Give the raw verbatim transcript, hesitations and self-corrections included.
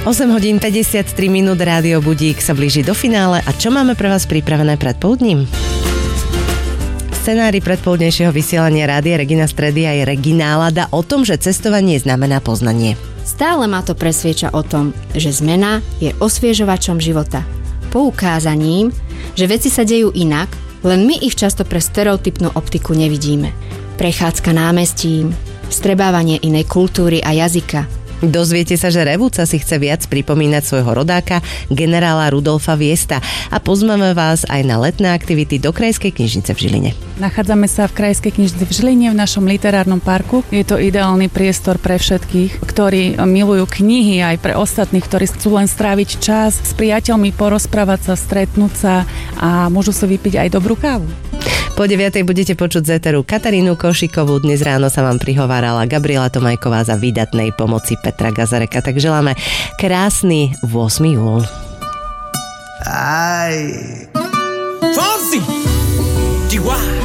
osem hodín päťdesiattri minút, Rádio Budík sa blíži do finále. A čo máme pre vás pripravené predpoludním? Scenári predpoludnejšieho vysielania Rádia Regina Stredia je Regina Lada o tom, že cestovanie znamená poznanie. Stále ma to presvieča o tom, že zmena je osviežovačom života. Poukázaním, že veci sa dejú inak, len my ich často pre stereotypnú optiku nevidíme. Prechádzka námestím, vstrebávanie inej kultúry a jazyka. Dozviete sa, že Revúca si chce viac pripomínať svojho rodáka, generála Rudolfa Viesta, a pozveme vás aj na letné aktivity do Krajskej knižnice v Žiline. Nachádzame sa v Krajskej knižnici v Žiline v našom literárnom parku. Je to ideálny priestor pre všetkých, ktorí milujú knihy, aj pre ostatných, ktorí chcú len stráviť čas s priateľmi, porozprávať sa, stretnúť sa a môžu si vypiť aj dobrú kávu. Po deviatej budete počuť z éteru Katarínu Košikovú. Dnes ráno sa vám prihovárala Gabriela Tomajková za výdatnej pomoci Petra Gazareka. Tak želáme krásny ôsmy júl. Aj. Fonsi! Chihuahua!